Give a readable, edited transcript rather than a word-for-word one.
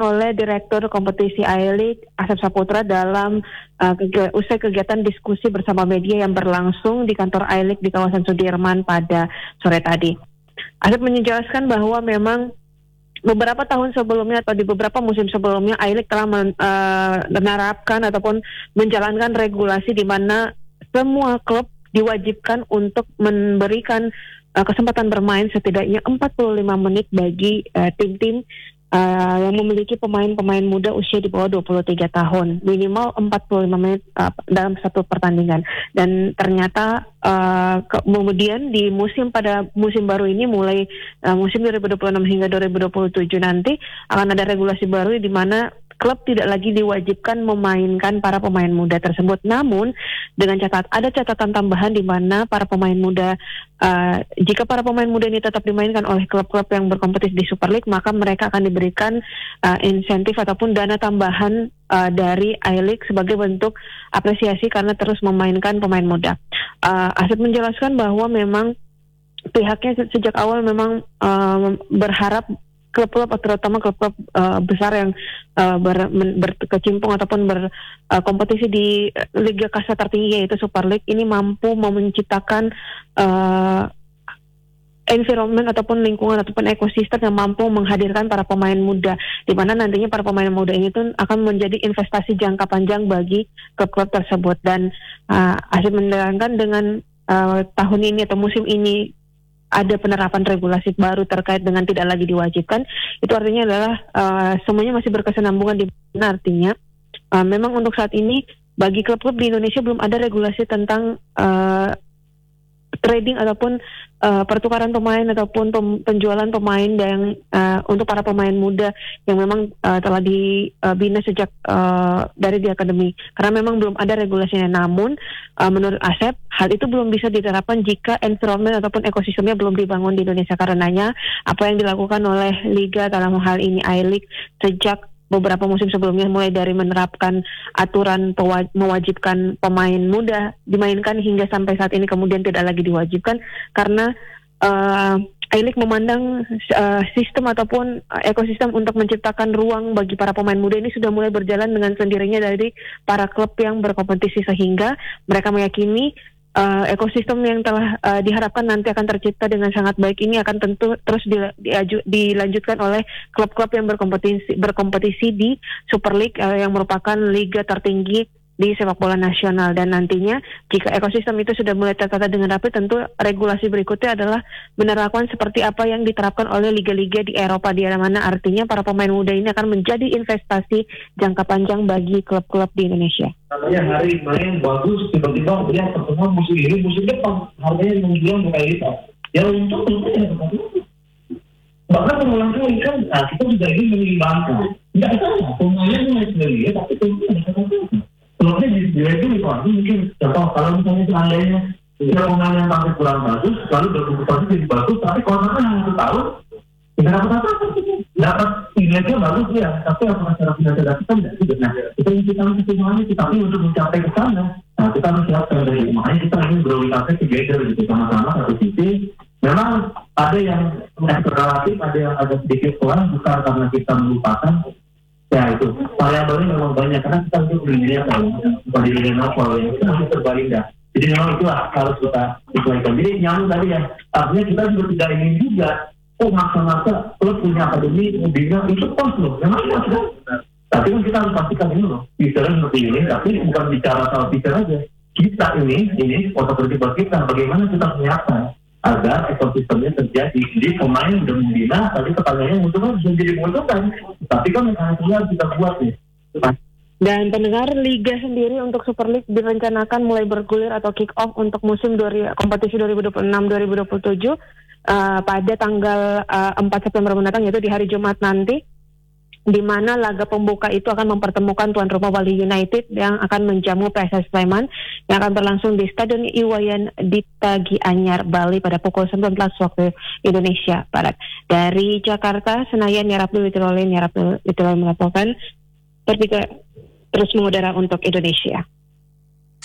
oleh Direktur Kompetisi I-League Asep Saputra dalam usai kegiatan diskusi bersama media yang berlangsung di kantor I-League di kawasan Sudirman pada sore tadi. Asep menjelaskan bahwa memang beberapa tahun sebelumnya atau di beberapa musim sebelumnya I-League telah menerapkan ataupun menjalankan regulasi di mana semua klub diwajibkan untuk memberikan kesempatan bermain setidaknya 45 menit bagi tim-tim yang memiliki pemain-pemain muda usia di bawah 23 tahun, minimal 45 menit dalam satu pertandingan. Dan ternyata kemudian pada musim baru ini mulai musim 2026 hingga 2027 nanti akan ada regulasi baru di mana klub tidak lagi diwajibkan memainkan para pemain muda tersebut. Namun dengan ada catatan tambahan di mana para pemain muda, jika para pemain muda ini tetap dimainkan oleh klub-klub yang berkompetisi di Super League, maka mereka akan diberikan insentif ataupun dana tambahan dari I-League sebagai bentuk apresiasi karena terus memainkan pemain muda. Asep menjelaskan bahwa memang pihaknya sejak awal memang berharap klub-klub, terutama klub-klub besar yang berkecimpung ataupun berkompetisi di liga kasta tertinggi yaitu Super League ini mampu menciptakan environment ataupun lingkungan ataupun ekosistem yang mampu menghadirkan para pemain muda, di mana nantinya para pemain muda ini tuh akan menjadi investasi jangka panjang bagi klub-klub tersebut. Dan Asep menerangkan dengan tahun ini atau musim ini ada penerapan regulasi baru terkait dengan tidak lagi diwajibkan, itu artinya adalah semuanya masih berkesinambungan, di mana artinya memang untuk saat ini bagi klub-klub di Indonesia belum ada regulasi tentang trading ataupun pertukaran pemain ataupun penjualan pemain yang untuk para pemain muda yang memang telah dibina sejak dari di akademi, karena memang belum ada regulasinya. Namun menurut Asep hal itu belum bisa diterapkan jika environment ataupun ekosistemnya belum dibangun di Indonesia. Karenanya apa yang dilakukan oleh Liga dalam hal ini I-League sejak beberapa musim sebelumnya, mulai dari menerapkan aturan mewajibkan pemain muda dimainkan hingga sampai saat ini kemudian tidak lagi diwajibkan, karena I-League memandang sistem ataupun ekosistem untuk menciptakan ruang bagi para pemain muda ini sudah mulai berjalan dengan sendirinya dari para klub yang berkompetisi, sehingga mereka meyakini ekosistem yang telah diharapkan nanti akan tercipta dengan sangat baik ini akan tentu terus dilanjutkan oleh klub-klub yang berkompetisi di Super League yang merupakan liga tertinggi di sepak bola nasional. Dan nantinya jika ekosistem itu sudah mulai tertata dengan rapi, tentu regulasi berikutnya adalah menerapkan seperti apa yang diterapkan oleh liga-liga di Eropa, di mana artinya para pemain muda ini akan menjadi investasi jangka panjang bagi klub-klub di Indonesia. Namanya hari main bagus, tiba-tiba dia pertemuan musim ini, musim depan harganya menjual berkali lipat. Ya untuk ya bahkan berulang kali kan, kita juga ingin mengimbangkan. Tidak salah, pemainnya mulai sendiri, tapi tentu ada kata-kata. Sebabnya itu mungkin contoh kalau misalnya seandainya ada pemain yang tampil kurang bagus, lalu berkompetisi lebih bagus, tapi kontraknya yang 1 tahun tidak dapat apa-apa, dapat kinerja bagus ya, tapi apakah secara finansial kita tidak juga. Nah, itu yang kita harus semuanya, tapi untuk mencapai ke sana, nah kita harus siapkan dari makanya kita ingin berorientasi together gitu, sama-sama satu sisi. Memang ada yang relatif, ada yang agak sedikit kurang, bukan karena kita melupakan. Ya itu, variabelnya memang banyak karena kita untuk berdirinya bukan dirinya novel yang kita masih terbalik dah. Jadi memang itulah harus kita sesuaikan. Jadi nyambung tadi ya, artinya kita juga tidak ingin juga maksa-maksa klub punya akademi bina itu pas loh, memang pas kan. Tapi kan kita harus pastikan ini loh, bicara seperti ini, tapi bukan bicara soal bicara aja. Kita ini foto buat kita, bagaimana kita menyiapkan agar ekosistemnya terjadi. Jadi pemain udah membina, tapi pertanyaannya menguntungkan bisa jadi menguntungkan. Tapi kan mekanismenya harus kita buat ya. Dan pendengar, Liga sendiri untuk Super League direncanakan mulai bergulir atau kick off untuk musim kompetisi 2026-2027 pada tanggal 4 September mendatang, yaitu di hari Jumat nanti, di mana laga pembuka itu akan mempertemukan tuan rumah Bali United yang akan menjamu PSS Sleman yang akan berlangsung di Stadion Iwayan Dipta Gianyar, Bali pada pukul 19 waktu Indonesia Barat. Dari Jakarta, Senayan, Yarablu Witirolin melaporkan terus mengudara untuk Indonesia.